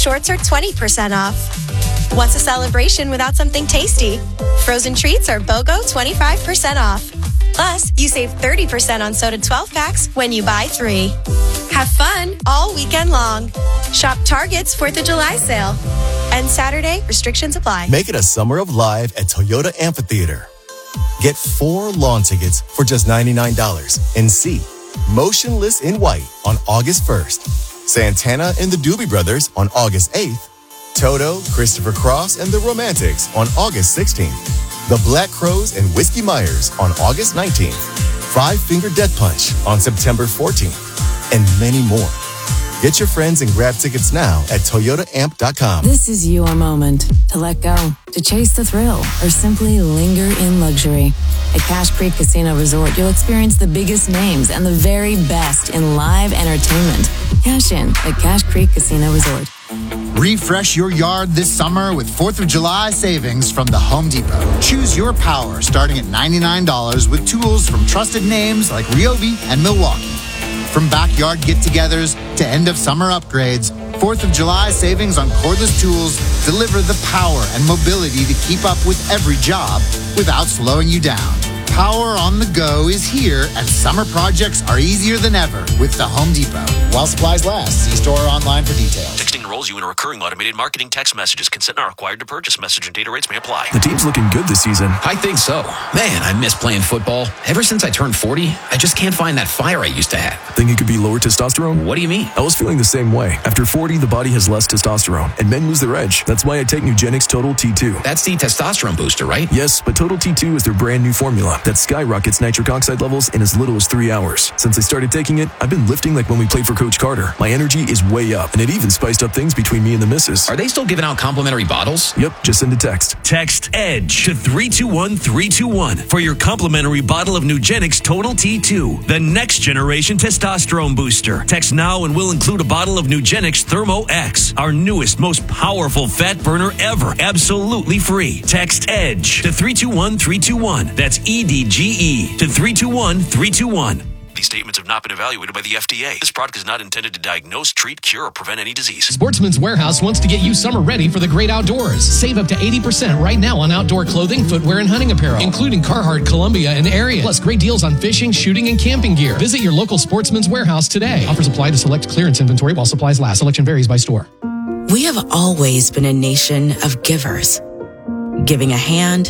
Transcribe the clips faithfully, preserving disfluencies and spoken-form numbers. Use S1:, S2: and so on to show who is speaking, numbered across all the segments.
S1: shorts are twenty percent off. What's a celebration without something tasty? Frozen treats are BOGO twenty-five percent off. Plus, you save thirty percent on soda twelve packs when you buy three. Have fun all weekend long. Shop Target's fourth of July sale. And Saturday, restrictions apply.
S2: Make it a summer of live at Toyota Amphitheater. Get four lawn tickets for just ninety-nine dollars and see Motionless in White on August first, Santana and the Doobie Brothers on August eighth, Toto, Christopher Cross, and the Romantics on August sixteenth, The Black Crowes and Whiskey Myers on August nineteenth, Five Finger Death Punch on September fourteenth, and many more. Get your friends and grab tickets now at Toyota Amp dot com.
S3: This is your moment to let go, to chase the thrill, or simply linger in luxury. At Cache Creek Casino Resort, you'll experience the biggest names and the very best in live entertainment. Cash in at Cache Creek Casino Resort.
S4: Refresh your yard this summer with fourth of July savings from the Home Depot. Choose your power starting at ninety-nine dollars with tools from trusted names like Ryobi and Milwaukee. From backyard get-togethers to end-of-summer upgrades, fourth of July savings on cordless tools deliver the power and mobility to keep up with every job without slowing you down. Power on the go is here, and summer projects are easier than ever with the Home Depot. While supplies last, see store or online for details.
S5: Texting enrolls you in a recurring automated marketing text messages. Consent not required to purchase. Message and data rates may apply.
S6: The team's looking good this season.
S7: I think so. Man, I miss playing football. Ever since I turned forty, I just can't find that fire I used to have.
S6: Think it could be lower testosterone?
S7: What do you mean?
S6: I was feeling the same way. After forty, the body has less testosterone, and men lose their edge. That's why I take Nugenix Total T two.
S7: That's the testosterone booster, right?
S6: Yes, but Total T two is their brand new formula that skyrockets nitric oxide levels in as little as three hours. Since I started taking it, I've been lifting like when we played for Coach Carter. My energy is way up, and it even spiced up things between me and the missus.
S7: Are they still giving out complimentary bottles?
S6: Yep, just send a text.
S8: Text EDGE to three two one three two one for your complimentary bottle of Nugenix Total T two, the next generation testosterone booster. Text now and we'll include a bottle of Nugenix Thermo X, our newest, most powerful fat burner ever, absolutely free. Text EDGE to three two one three two one. That's E D G E to three two one three two one.
S5: These statements have not been evaluated by the F D A. This product is not intended to diagnose, treat, cure, or prevent any disease.
S9: Sportsman's Warehouse wants to get you summer ready for the great outdoors. Save up to eighty percent right now on outdoor clothing, footwear, and hunting apparel, including Carhartt, Columbia, and Ariat. Plus great deals on fishing, shooting, and camping gear. Visit your local Sportsman's Warehouse today. Offers apply to select clearance inventory while supplies last. Selection varies by store.
S10: We have always been a nation of givers. Giving a hand,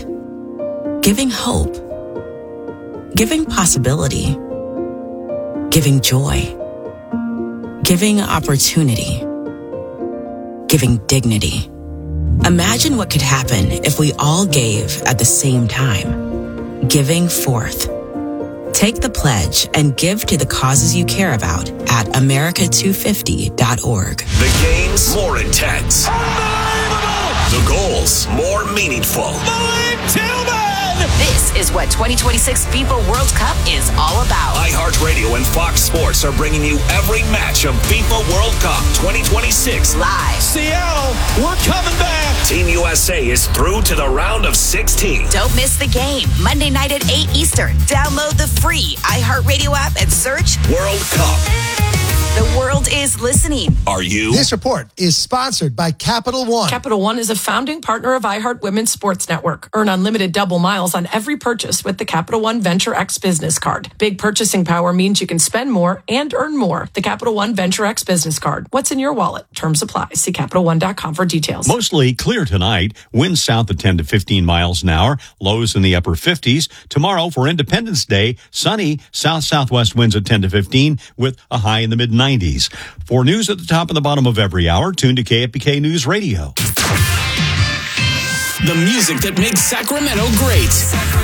S10: giving hope, giving possibility, giving joy, giving opportunity, giving dignity. Imagine what could happen if we all gave at the same time. Giving forth. Take the pledge and give to the causes you care about at America two fifty dot org.
S5: The games more intense. The goals more meaningful.
S11: This is what twenty twenty-six FIFA World Cup is all about.
S5: iHeartRadio and Fox Sports are bringing you every match of FIFA World Cup twenty twenty-six.
S11: Live.
S12: Seattle, we're coming back.
S5: Team U S A is through to the round of sixteen.
S11: Don't miss the game. Monday night at eight Eastern. Download the free iHeartRadio app and search
S5: World Cup.
S11: The world is listening.
S5: Are you?
S13: This report is sponsored by Capital One.
S14: Capital One is a founding partner of iHeart Women's Sports Network. Earn unlimited double miles on every purchase with the Capital One Venture X business card. Big purchasing power means you can spend more and earn more. The Capital One Venture X business card. What's in your wallet? Terms apply. See Capital One dot com for details.
S15: Mostly clear tonight. Winds south of ten to fifteen miles an hour. Lows in the upper fifties. Tomorrow for Independence Day, sunny south-southwest winds at ten to fifteen with a high in the mid nineties. For news at the top and the bottom of every hour, tune to K F B K News Radio.
S8: The music that makes Sacramento great.